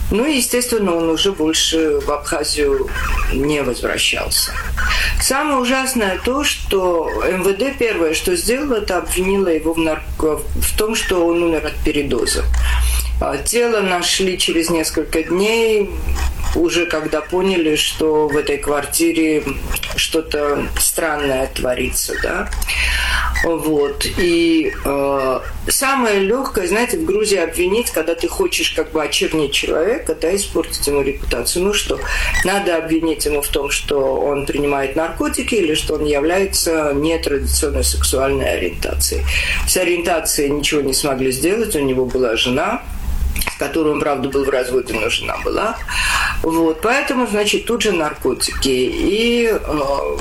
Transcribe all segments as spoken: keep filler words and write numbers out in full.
Ну и, естественно, он уже больше в Абхазию не возвращался. Самое ужасное то, что эм вэ дэ первое, что сделало, это обвинило его в, нарко... в том, что он умер от передоза. Тело нашли через несколько дней, уже когда поняли, что в этой квартире что-то странное творится, да. Вот. И э, самое легкое, знаете, в Грузии обвинить, когда ты хочешь как бы очернить человека, да, испортить ему репутацию. Ну что, надо обвинить ему в том, что он принимает наркотики или что он является нетрадиционной сексуальной ориентацией. С ориентацией ничего не смогли сделать, у него была жена, с которой он, правда, был в разводе, но жена была. Вот. Поэтому, значит, тут же наркотики. И... Э,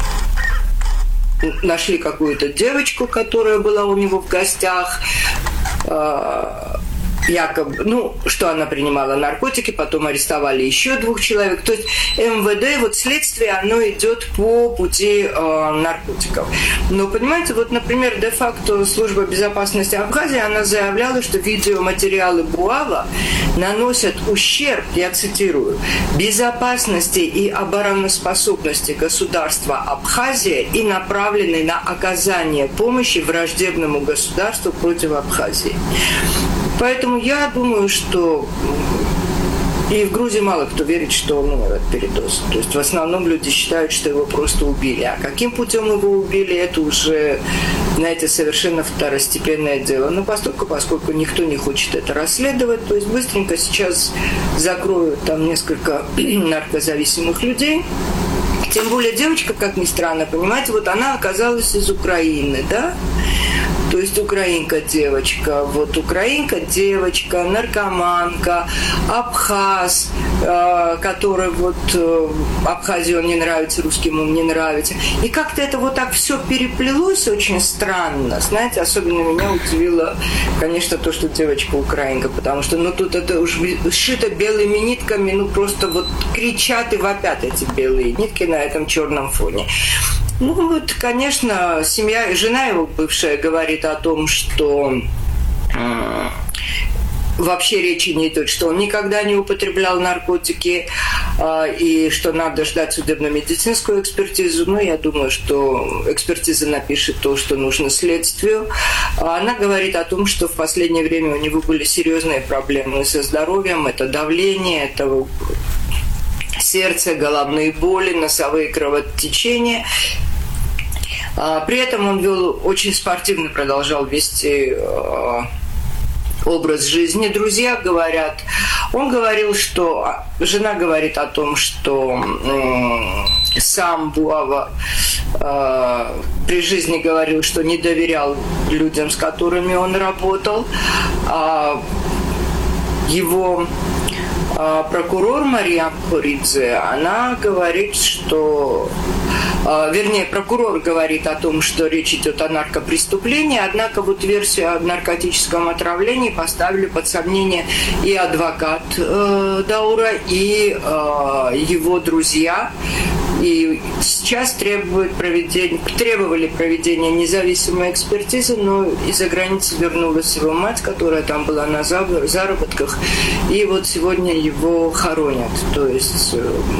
нашли какую-то девочку, которая была у него в гостях, якобы, ну, что она принимала наркотики, потом арестовали еще двух человек. То есть эм вэ дэ, вот следствие, оно идет по пути э, наркотиков. Но, понимаете, вот, например, де-факто служба безопасности Абхазии, она заявляла, что видеоматериалы Буава наносят ущерб, я цитирую, безопасности и обороноспособности государства Абхазия и направлены на оказание помощи враждебному государству против Абхазии. Поэтому я думаю, что и в Грузии мало кто верит, что он умер от передоза. То есть в основном люди считают, что его просто убили. А каким путем его убили, это уже, знаете, совершенно второстепенное дело. Но поскольку, поскольку никто не хочет это расследовать, то есть быстренько сейчас закроют там несколько наркозависимых людей. Тем более девочка, как ни странно, понимаете, вот она оказалась из Украины, да? То есть украинка девочка, вот украинка девочка, наркоманка, абхаз, э, который вот э, Абхазии он не нравится, русским он не нравится. И как-то это вот так все переплелось очень странно. Знаете, особенно меня удивило, конечно, то, что девочка украинка, потому что ну тут это уж сшито белыми нитками, ну просто вот кричат и вопят эти белые нитки на этом черном фоне. Ну вот, конечно, семья, жена его бывшая говорит о том, что э, вообще речи не идет, что он никогда не употреблял наркотики э, и что надо ждать судебно-медицинскую экспертизу. Ну, я думаю, что экспертиза напишет то, что нужно следствию. Она говорит о том, что в последнее время у него были серьезные проблемы со здоровьем, это давление, это сердце, головные боли, носовые кровотечения. При этом он вел очень спортивно, продолжал вести образ жизни. Друзья говорят, он говорил, что жена говорит о том, что э, сам Буава э, при жизни говорил, что не доверял людям, с которыми он работал. А его э, прокурор Мария Хоридзе, она говорит, что Вернее, прокурор говорит о том, что речь идет о наркопреступлении, однако вот версию о наркотическом отравлении поставили под сомнение и адвокат э, Даура, и э, его друзья. И сейчас требуют проведения, требовали проведения независимой экспертизы, но из-за границы вернулась его мать, которая там была на заработках, и вот сегодня его хоронят. То есть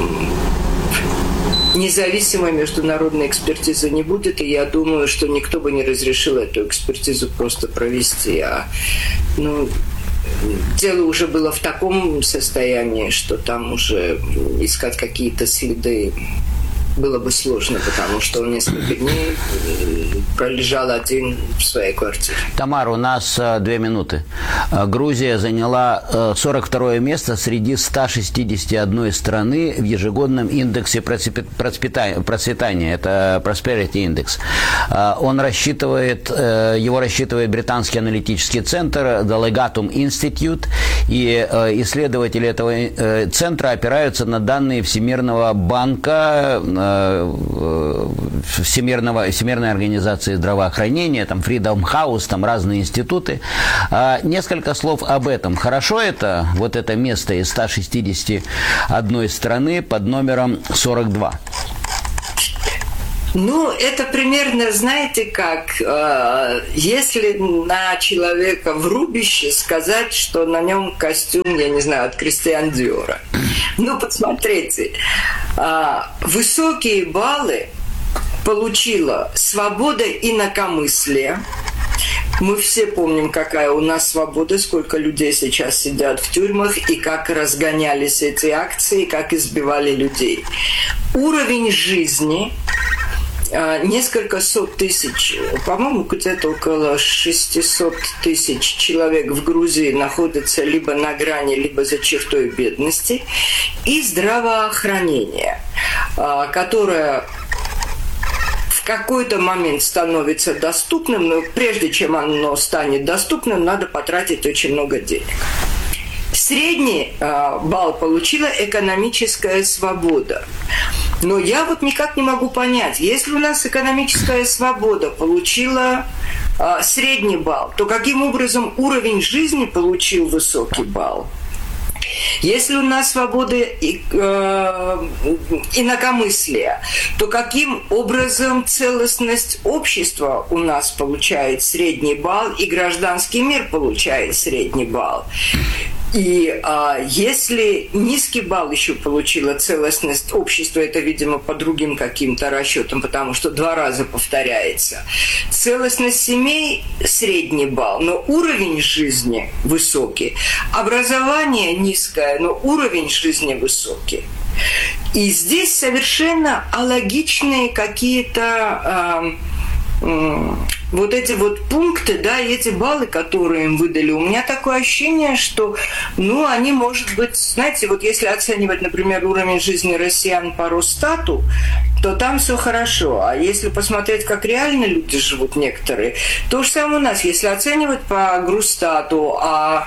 независимой международной экспертизы не будет, и я думаю, что никто бы не разрешил эту экспертизу просто провести. А, ну, дело уже было в таком состоянии, что там уже искать какие-то следы было бы сложно, потому что он несколько дней пролежал один в своей квартире. Тамара, у нас две минуты. Грузия заняла сорок второе место среди ста шестидесяти одной страны в ежегодном индексе процветания. Это Prosperity Index. Он рассчитывает, его рассчитывает британский аналитический центр The Legatum Institute, и исследователи этого центра опираются на данные Всемирного банка, Всемирного, Всемирной организации здравоохранения, там Freedom House, там разные институты. А, несколько слов об этом. Хорошо это, вот это место из ста шестидесяти одной страны под номером сорок два? Ну, это примерно, знаете, как, э, если на человека в рубище сказать, что на нем костюм, я не знаю, от Кристиан Диора. Ну, посмотрите, э, высокие баллы получила свобода инакомыслия. Мы все помним, какая у нас свобода, сколько людей сейчас сидят в тюрьмах, и как разгонялись эти акции, как избивали людей. Уровень жизни... Несколько сот тысяч, по-моему, где-то около шестисот тысяч человек в Грузии находятся либо на грани, либо за чертой бедности. И здравоохранение, которое в какой-то момент становится доступным, но прежде чем оно станет доступным, надо потратить очень много денег. Средний э, балл получила экономическая свобода. Но я вот никак не могу понять, если у нас экономическая свобода получила э, средний балл, то каким образом уровень жизни получил высокий балл? Если у нас свобода и, э, инакомыслия, то каким образом целостность общества у нас получает средний балл, и гражданский мир получает средний балл? И а, если низкий балл еще получила целостность общества, это, видимо, по другим каким-то расчетам, потому что два раза повторяется. Целостность семей – средний балл, но уровень жизни высокий. Образование низкое, но уровень жизни высокий. И здесь совершенно алогичные какие-то... А, вот эти вот пункты, да, и эти баллы, которые им выдали, у меня такое ощущение, что, ну, они, может быть, знаете, вот если оценивать, например, уровень жизни россиян по Росстату, то там все хорошо. А если посмотреть, как реально люди живут некоторые, то же самое у нас. Если оценивать по Грустату, а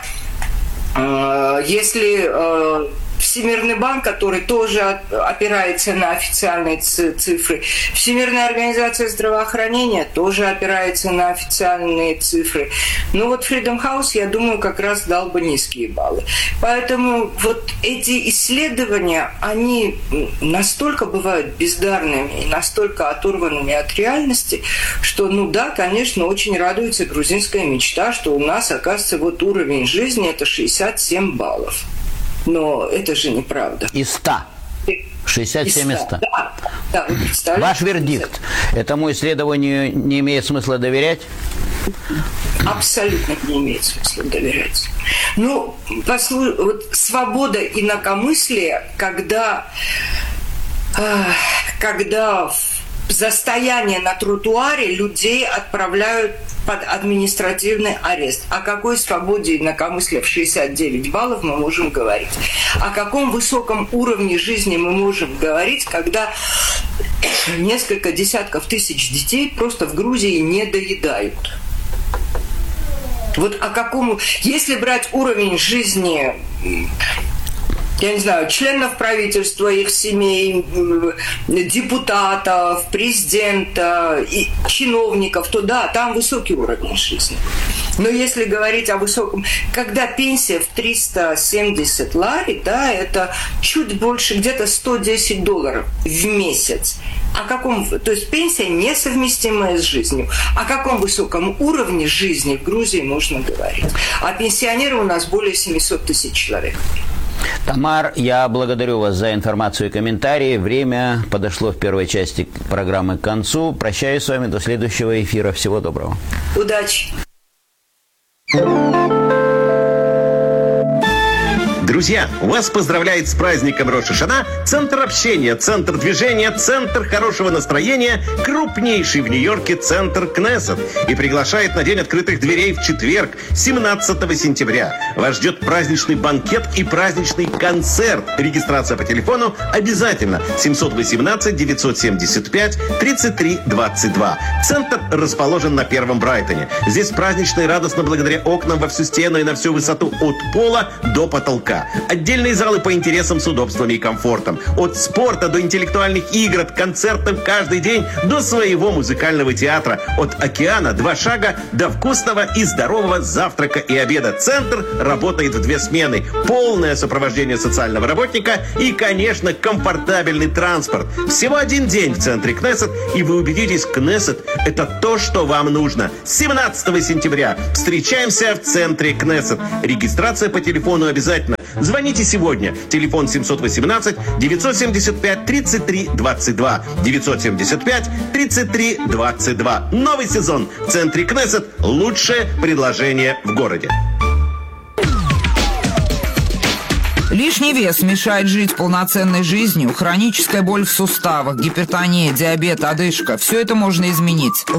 э, если... Э, Всемирный банк, который тоже опирается на официальные цифры. Всемирная организация здравоохранения тоже опирается на официальные цифры. Ну вот Freedom House, я думаю, как раз дал бы низкие баллы. Поэтому вот эти исследования, они настолько бывают бездарными и настолько оторванными от реальности, что, ну да, конечно, очень радуется грузинская мечта, что у нас, оказывается, вот уровень жизни – это шестьдесят семь баллов. Но это же неправда. Из ста. шестьдесят семь из ста. Да, да, вы представляете? Ваш вердикт. Этому исследованию не имеет смысла доверять? Абсолютно не имеет смысла доверять. Ну, послу... вот свобода инакомыслия, когда, э, когда за стояние на тротуаре людей отправляют под административный арест. О какой свободе инакомыслия в шестьдесят девять баллов мы можем говорить? О каком высоком уровне жизни мы можем говорить, когда несколько десятков тысяч детей просто в Грузии не доедают? Вот о каком... Если брать уровень жизни... я не знаю, членов правительства, их семей, депутатов, президента, и чиновников, то да, там высокий уровень жизни. Но если говорить о высоком... Когда пенсия в триста семьдесят лари, да, это чуть больше, где-то сто десять долларов в месяц. О каком... То есть пенсия несовместимая с жизнью. О каком высоком уровне жизни в Грузии можно говорить? А пенсионеры у нас более семьсот тысяч человек. Тамар, я благодарю вас за информацию и комментарии. Время подошло в первой части программы к концу. Прощаюсь с вами до следующего эфира. Всего доброго. Удачи. Друзья, вас поздравляет с праздником Рош ха-Шана Центр общения, Центр движения, Центр хорошего настроения, крупнейший в Нью-Йорке Центр Кнессет, и приглашает на День открытых дверей в четверг, семнадцатого сентября. Вас ждет праздничный банкет и праздничный концерт. Регистрация по телефону обязательно. семь один восемь девять семь пять тридцать три двадцать два. Центр расположен на Первом Брайтоне. Здесь празднично и радостно благодаря окнам во всю стену и на всю высоту от пола до потолка. всегда. Отдельные залы по интересам с удобствами и комфортом. От спорта до интеллектуальных игр, от концертов каждый день до своего музыкального театра. От океана два шага до вкусного и здорового завтрака и обеда. Центр работает в две смены. Полное сопровождение социального работника и, конечно, комфортабельный транспорт. Всего один день в центре Кнессет, и вы убедитесь, Кнессет – это то, что вам нужно. семнадцатого сентября встречаемся в центре Кнессет. Регистрация по телефону обязательно. Звоните сегодня. Телефон семь один восемь девять семь пять тридцать три двадцать два. девять семь пять тридцать три двадцать два. Новый сезон в центре Кнессет. Лучшее предложение в городе. Лишний вес мешает жить полноценной жизнью. Хроническая боль в суставах, гипертония, диабет, одышка – все это можно изменить.